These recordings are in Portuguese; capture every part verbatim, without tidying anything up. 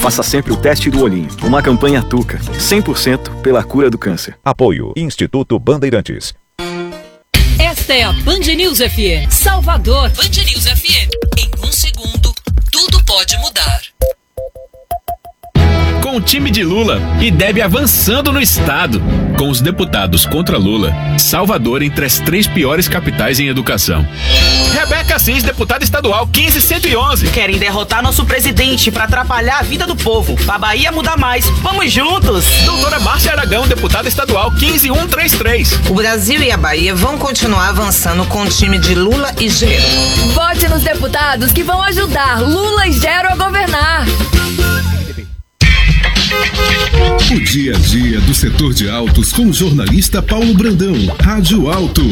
Faça sempre o teste do olhinho. Uma campanha Tuca, cem por cento pela cura do câncer. Apoio Instituto Bandeirantes. Esta é a Band News F M. Salvador. Band News F M. Em um segundo, tudo pode mudar. Com o time de Lula e Deb avançando no estado. Com os deputados contra Lula, Salvador entre as três piores capitais em educação. Rebeca Assis, deputada estadual quinze cento e onze. Querem derrotar nosso presidente para atrapalhar a vida do povo. Pra Bahia mudar mais. Vamos juntos! Doutora Márcia Aragão, deputada estadual quinze mil cento e trinta e três. O Brasil e a Bahia vão continuar avançando com o time de Lula e Gero. Vote nos deputados que vão ajudar Lula e Gero a governar. O dia a dia do setor de autos com o jornalista Paulo Brandão, Rádio Auto.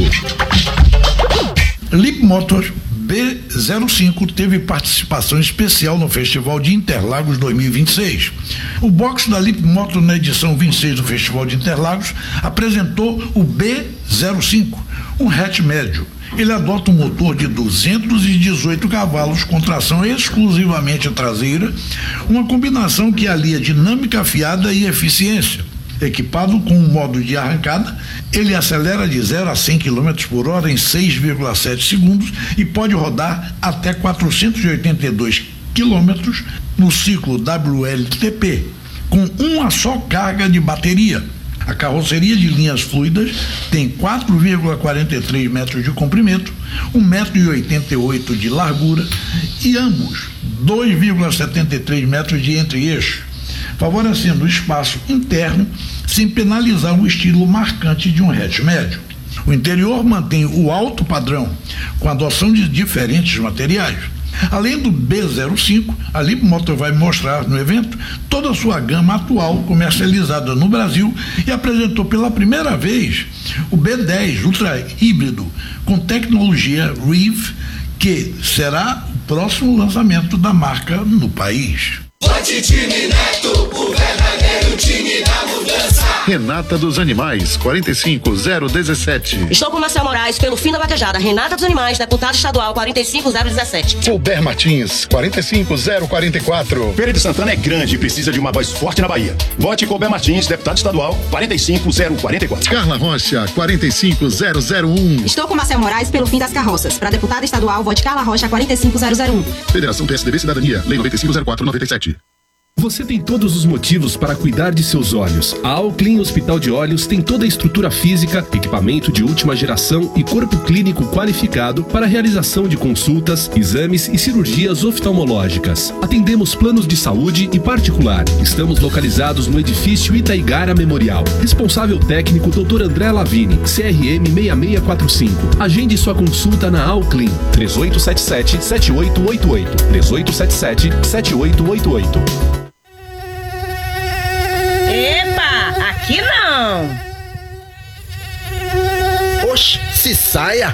Leap Motor B zero cinco teve participação especial no Festival de Interlagos dois mil e vinte e seis. O box da Leap Motor na edição vinte e seis do Festival de Interlagos apresentou o B zero cinco, um hatch médio. Ele adota um motor de duzentos e dezoito cavalos com tração exclusivamente traseira, uma combinação que alia dinâmica afiada e eficiência. Equipado com um modo de arrancada, ele acelera de zero a cem quilômetros por hora em seis vírgula sete segundos e pode rodar até quatrocentos e oitenta e dois quilômetros no ciclo W L T P, com uma só carga de bateria. A carroceria de linhas fluidas tem quatro vírgula quarenta e três metros de comprimento, um metro e oitenta e oito de largura e ambos dois vírgula setenta e três metros de entre-eixo, favorecendo o espaço interno sem penalizar o estilo marcante de um hatch médio. O interior mantém o alto padrão, com a adoção de diferentes materiais. Além do B zero cinco, a Leap Motor vai mostrar no evento toda a sua gama atual comercializada no Brasil e apresentou pela primeira vez o B dez Ultra Híbrido com tecnologia Reeve, que será o próximo lançamento da marca no país. Vote time Neto, o verdadeiro time da mudança. Renata dos Animais, quarenta e cinco zero dezessete. Estou com Marcel Moraes pelo fim da vaquejada. Renata dos Animais, deputada estadual, quarenta e cinco zero dezessete. Fulber Martins, quarenta e cinco zero quarenta e quatro. Feira de Santana é grande e precisa de uma voz forte na Bahia. Vote Fulber Martins, deputado estadual, quarenta e cinco zero quarenta e quatro. Carla Rocha, quarenta e cinco zero zero um. Estou com Marcel Moraes pelo fim das carroças. Para deputada estadual, vote Carla Rocha, quarenta e cinco zero zero um. Federação P S D B Cidadania, Lei noventa e cinco zero quatro noventa e sete. Você tem todos os motivos para cuidar de seus olhos. A Alclin Hospital de Olhos tem toda a estrutura física, equipamento de última geração e corpo clínico qualificado para a realização de consultas, exames e cirurgias oftalmológicas. Atendemos planos de saúde e particular. Estamos localizados no edifício Itaigara Memorial. Responsável técnico doutor André Lavini, C R M seis seis quatro cinco. Agende sua consulta na Alclin. três oito sete sete, sete oito oito oito. três oito sete sete, sete oito oito oito. Epa, aqui não! Oxe, se saia!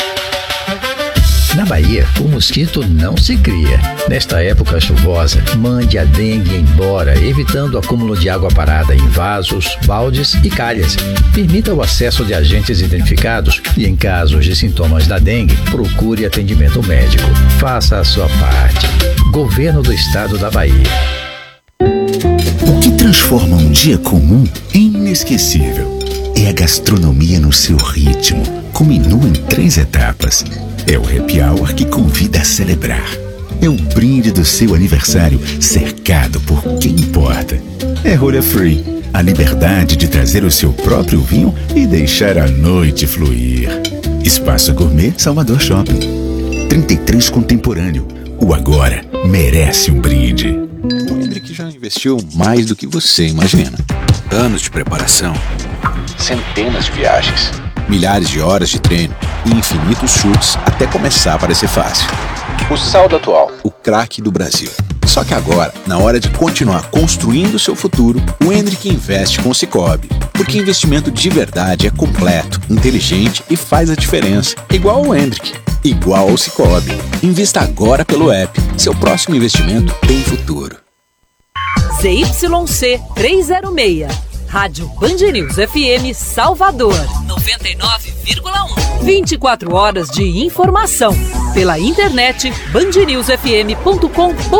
Na Bahia, o mosquito não se cria. Nesta época chuvosa, mande a dengue embora, evitando o acúmulo de água parada em vasos, baldes e calhas. Permita o acesso de agentes identificados e, em casos de sintomas da dengue, procure atendimento médico. Faça a sua parte. Governo do Estado da Bahia. O que transforma um dia comum em inesquecível é a gastronomia no seu ritmo, com menu em três etapas. É o happy hour que convida a celebrar. É o brinde do seu aniversário cercado por quem importa. É rolha free, a liberdade de trazer o seu próprio vinho e deixar a noite fluir. Espaço Gourmet Salvador Shopping. trinta e três Contemporâneo. O agora merece um brinde. O Hendrick já investiu mais do que você imagina. Anos de preparação, centenas de viagens, milhares de horas de treino e infinitos chutes até começar a parecer fácil. O saldo atual, o craque do Brasil. Só que agora, na hora de continuar construindo o seu futuro, o Hendrick investe com o Sicoob. Porque investimento de verdade é completo, inteligente e faz a diferença. Igual ao Hendrick, igual ao Sicoob. Invista agora pelo app. Seu próximo investimento tem futuro. Z Y C trezentos e seis. Rádio Band News F M Salvador. noventa e nove vírgula um. vinte e quatro horas de informação. Pela internet band news f m ponto com ponto br.